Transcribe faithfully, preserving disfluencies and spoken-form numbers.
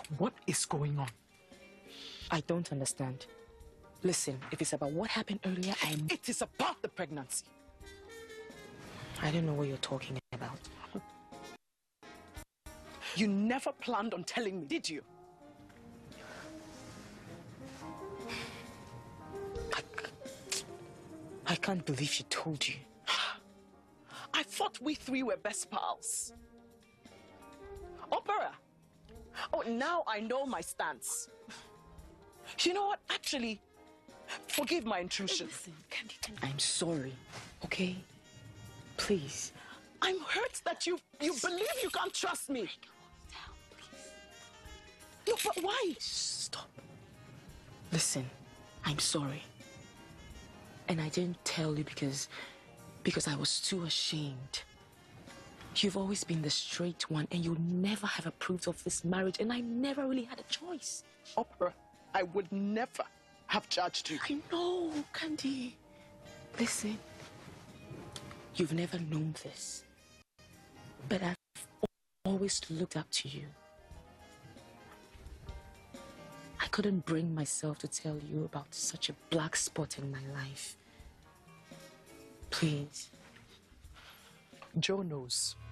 What is going on? I don't understand. Listen, if it's about what happened earlier, I'm... It is about the pregnancy. I don't know what you're talking about. You never planned on telling me, did you? I, I can't believe she told you. I thought we three were best pals. Opera. Oh, now I know my stance. You know what? Actually, forgive my intrusion. Listen, Candy, Candy. I'm sorry, okay? Please. I'm hurt that you you believe you can't trust me. No, but why? Stop. Listen, I'm sorry. And I didn't tell you because, because I was too ashamed. You've always been the straight one and you never have approved of this marriage and I never really had a choice. Opera, I would never have judged you. I know, Candy. Listen, you've never known this, but I've always looked up to you. I couldn't bring myself to tell you about such a black spot in my life. Please. Joe knows.